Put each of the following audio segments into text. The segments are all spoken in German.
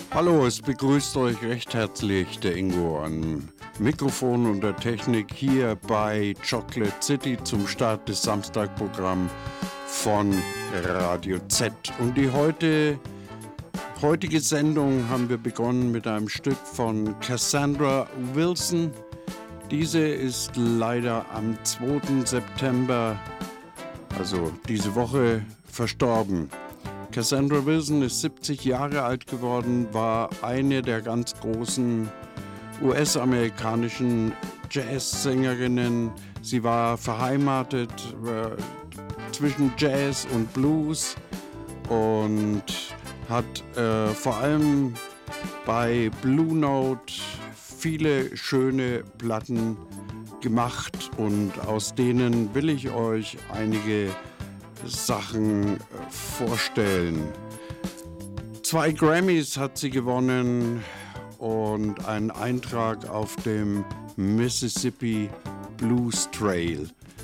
Hallo, es begrüßt euch recht herzlich der Ingo am Mikrofon und der Technik hier bei Chocolate City zum Start des Samstagprogramms von Radio Z. Und die heutige Sendung haben wir begonnen mit einem Stück von Cassandra Wilson. Diese ist leider am 2. September, also diese Woche, verstorben. Cassandra Wilson ist 70 Jahre alt geworden, war eine der ganz großen US-amerikanischen Jazzsängerinnen. Sie war verheimatet zwischen Jazz und Blues und hat vor allem bei Blue Note viele schöne Platten gemacht und aus denen will ich euch einige Sachen vorstellen. 2 Grammys hat sie gewonnen und einen Eintrag auf dem Mississippi Blues Trail.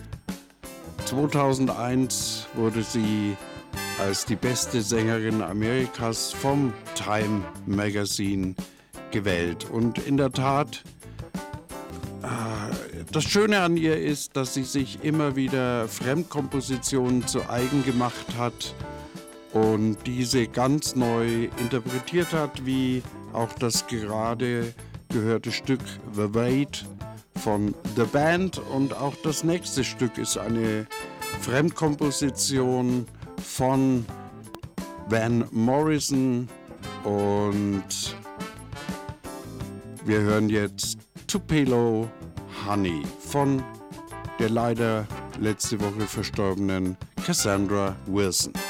2001 wurde sie als die beste Sängerin Amerikas vom Time Magazine gewählt. Und in der Tat, das Schöne an ihr ist, dass sie sich immer wieder Fremdkompositionen zu eigen gemacht hat und diese ganz neu interpretiert hat, wie auch das gerade gehörte Stück The Wait von The Band. Und auch das nächste Stück ist eine Fremdkomposition von Van Morrison und wir hören jetzt Tupelo Honey von der leider letzte Woche verstorbenen Cassandra Wilson.